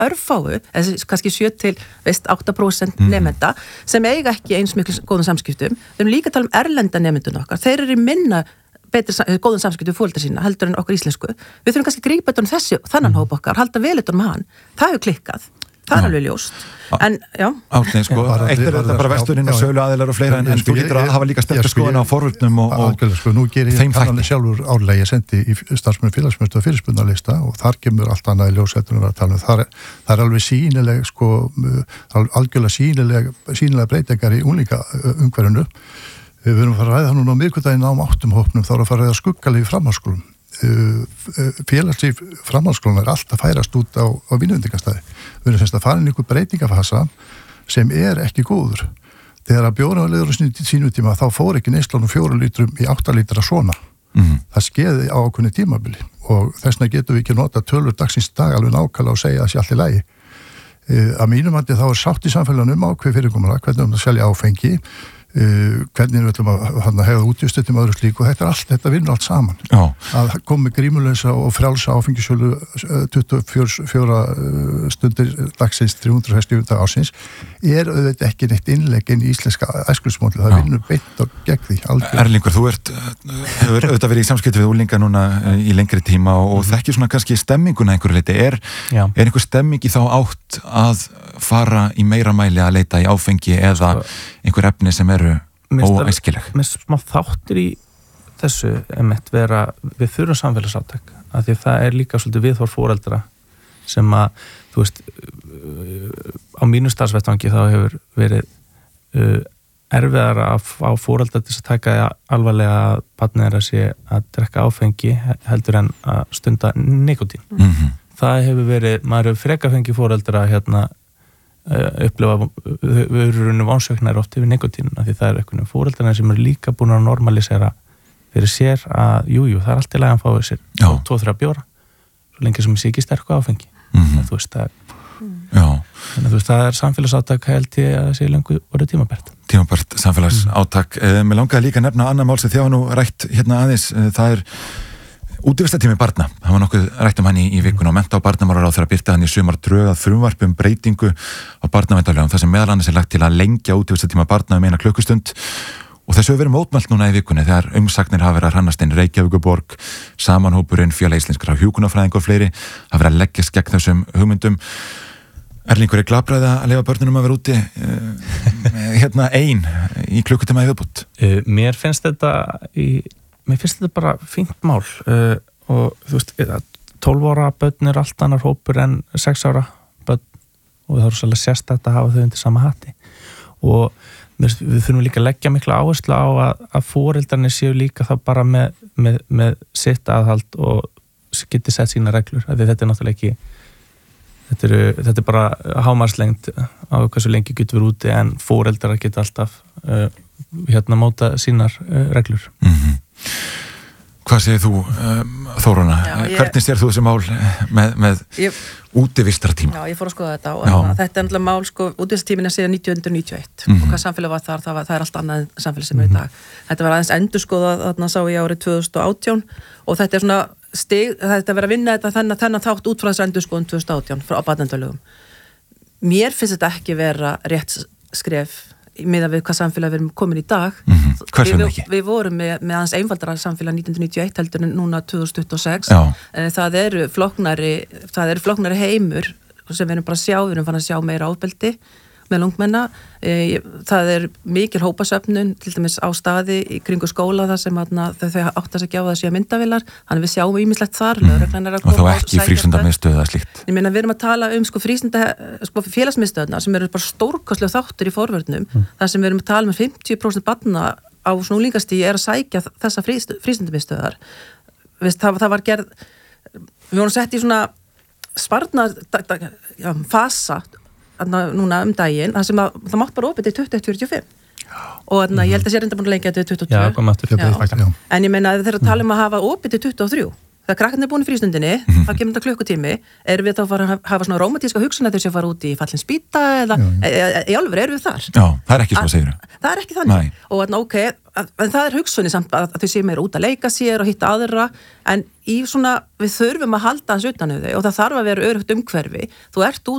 örfáu, eða kannski 7-8% nemenda sem eiga ekki eins miklu góðum samskiptum. Við erum líka að tala um erlenda nemendun okkar. Þeir eru minna góðum samskiptum foreldra sína heldur en okkar íslensku. Við þurfum kannski að grípa þetta þannan hóp okkar, halda vel utan hann. Það hefur klikkað. Það er alveg ljóst. En, já. Átni, sko, eitt þetta bara vesturinn og sölu aðilar og fleira en þú getur að hafa líka sterkur skoðun á forvörnum og nú gerir ég þannig sjálfur árlega, ég sendi í starfsmenn félagsmyndu og fyrirspurnarlista og þar kemur allt annað í ljós eftir að vera að tala um. Það er alveg sýnileg, sko, algjörlega sýnilega breytingar í unglinga umhverfinu. Við erum að fara að ræða núna á miðvikudaginn á 8 hópnum, þá erum að fara að ræða skuggalíf í framhaldsskólum. Félagslíf framhaldsskólanna er alltaf færast út á vinnuvendingastæði. Við erum semst að fara inn í einhver breytingafasa sem er ekki góður. Þegar að bjóraðarlegur sínu tíma þá fór ekki neyslanum 4 lítrum í 8 lítra svona. Það skeiði á ákveðnu tímabili og þessna getum við ekki nota tölur dagsins dag alveg nákvæmlega og segja að sé allt í lagi. Að mínum andi þá er sátt í samfélaginu ákveð fyrirkomulag, hvernig að selja áfengi, hvernig við ætlum að hefða útjöfstöttum öðru slík og þetta vinnur allt saman. Já. Að koma með grímuleysa og frjálsa áfengisölu 24 stundir dagsins 360 dag ársins auðvitað ekki neitt innlegg inn í íslenska æskulsmódlu, það vinnur beint og gegn því. Erlingur, þú hefur auðvitað verið í samskipti við unglinga núna í lengri tíma og þekkir svona kannski stemminguna einhverju leyti. Er einhver stemming í þá átt að fara í meira mæli að leita í áfengi eða einhver efni sem eru óæskileg? Mér smá þáttir í þessu vera, við þurfum samfélagsátak af því að það er líka svolítið viðhorf foreldra sem að, þú veist, á mínu starfsvettvangi þá hefur verið erfiðara að fá foreldra til að taka alvarlega að barnið þeirra sé að drekka áfengi heldur en að stunda nikótín. Það hefur verið, maður hefur frekar fengið foreldra upplifa vörurinu vánsöknar oft yfir nikotínuna því það er einhvern fóreldrarnir sem eru líka búin að normalisera fyrir sér að það er allt í lagi að fá sér 2-3 bjóra svo lengi sem ég sé ekki sterku áfengi þú veist það er samfélagsátak held ég að það sé lengur orðið tímabært samfélagsátak. Mér langaði líka að nefna annað mál sem þið hafa nú rætt hérna aðeins, það er útivistartími barna. Það var nokkuð rætt hann í vikuna og mennta- og barnamálaráðherra birti hann í sumar drög að frumvarpi breytingu á barnaverndarlögum þar sem meðal annars er lagt til að lengja útivistartíma barna 1 klukkustund og þessu hefur verið mótmælt núna í vikunni þegar umsagnir hafa verið að hrannast inn Reykjavíkurborg, samanhópurinn Félag íslenskra hjúkrunarfræðinga og fleiri hafa verið að leggjast gegn þessum hugmyndum. Erlingur, er glabræði að leyfa börnunum að vera úti ein í klukkutíma í viðbót? Mér finnst þetta bara fínt mál og þú veist, 12 ára börn er allt annar hópur en 6 ára börn og það er svolítið sérstætt að hafa þau undir sama hatti og við þurfum líka að leggja mikla áherslu á að foreldrarnir séu líka þá bara með sitt aðhald og geti sett sína reglur, af því þetta er náttúrulega ekki þetta er bara hámarslengd á hversu lengi getur við úti en foreldrar geta alltaf móta sínar reglur. Hvað segir þú, Þóruna? Hvernig sér þú þessi mál með útivistartíma? Já, ég fór að skoða þetta og þetta er náttúrulega mál, útivistartíminn er síðan 1991 og hvað samfélag var þar, það er allt annað samfélag sem er í dag. Þetta var aðeins endurskoðað, þarna sá ég árið 2018 og þetta er svona þetta verið að vinna þennan þátt út frá þessu endurskoðun 2018 frá barnaverndarlögum. Mér finnst þetta ekki vera rétt skref miðað við hvað samfélag við erum komin í dag. Hvers vegna ekki? Við vorum með aðeins einfaldara samfélag 1991 heldur en núna 2026. Það eru flóknari heimur sem við erum bara að sjá, við erum fann að sjá meira ofbeldi með ungmenna. Það er mikil hópasöfnun til dæmis á staði í kringu skóla þar sem þau áttast ekki á það séu myndavélar, þannig við sjáum ýmislegt þar. Og þá ekki frístundamiðstöð eða slíkt. Ég meina við erum að tala félagsmiðstöðna sem eru bara stórkostlega þáttur í forvörnum, þar sem við erum að tala með 50% barna á svona unglingastigi er að sækja þessa frístundamiðstöðar. Það var gerð, við vorum sett í svona fasa núna daginn, það sem það mátt bara opið til 21:45 og ég held að sé reynda búin að lengja til 22. En ég meina þegar tala um að hafa opið til 23 þegar krakkarnir er búin í frístundinni þá kemur þetta klukkutími, erum við þá að fara að hafa svona rómantíska hugsun að þau séu að fara út í fallin spýta eða í alvöru erum við þar? Já, það er ekki svo að segja. Það er ekki þannig. Og en það er hugsunni samt að þau séu meira út að leika sér og hitta aðra, en í svona, við þurfum að halda hans utan þau og það þarf að vera öruggt umhverfi. Þú ert